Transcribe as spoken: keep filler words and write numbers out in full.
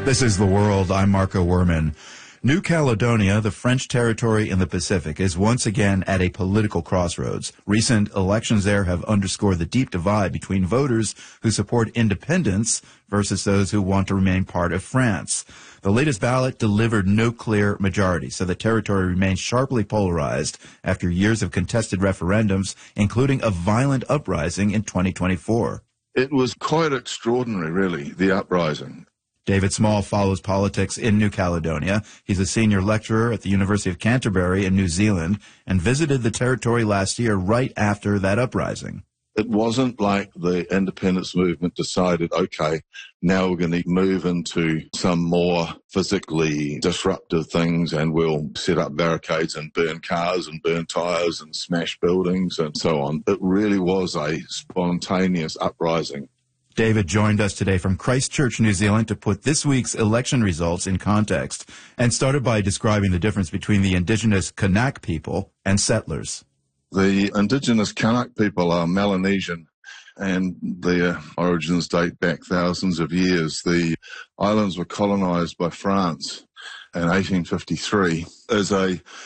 This is The World. I'm Marco Werman. New Caledonia, the French territory in the Pacific, is once again at a political crossroads. Recent elections there have underscored the deep divide between voters who support independence versus those who want to remain part of France. The latest ballot delivered no clear majority, so the territory remains sharply polarized after years of contested referendums, including a violent uprising in twenty twenty-four. It was quite extraordinary, really, the uprising. David Small follows politics in New Caledonia. He's a senior lecturer at the University of Canterbury in New Zealand and visited the territory last year right after that uprising. It wasn't like the independence movement decided, okay, now we're going to move into some more physically disruptive things and we'll set up barricades and burn cars and burn tyres and smash buildings and so on. It really was a spontaneous uprising. David joined us today from Christchurch, New Zealand, to put this week's election results in context, and started by describing the difference between the indigenous Kanak people and settlers. The indigenous Kanak people are Melanesian, and their origins date back thousands of years. The islands were colonized by France in eighteen fifty-three as a